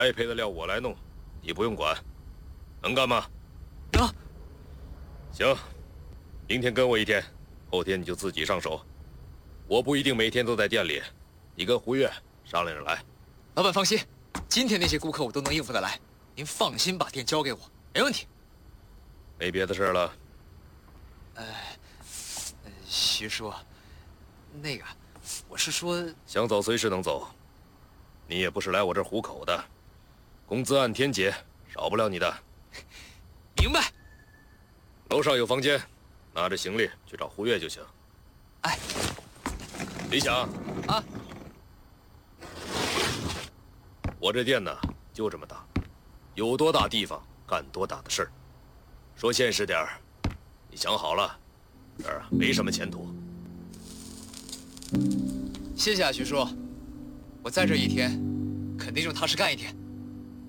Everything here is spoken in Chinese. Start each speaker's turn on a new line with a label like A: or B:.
A: 栽培的料我来弄，你不用管，能干吗？
B: 能。
A: 行，明天跟我一天，后天你就自己上手。我不一定每天都在店里，你跟胡月商量着来。
B: 老板放心，今天那些顾客我都能应付得来，您放心把店交给我，没问题。
A: 没别的事了。
B: 徐叔，那个，我是说，
A: 想走随时能走，你也不是来我这儿糊口的，工资按天结，少不了你的。
B: 明白。
A: 楼上有房间，拿着行李去找胡月就行。
B: 哎，
A: 李想
B: 啊，
A: 我这店呢就这么大，有多大地方干多大的事儿。说现实点儿，你想好了，这儿没什么前途。
B: 谢谢啊，徐叔，我在这一天，肯定就踏实干一天。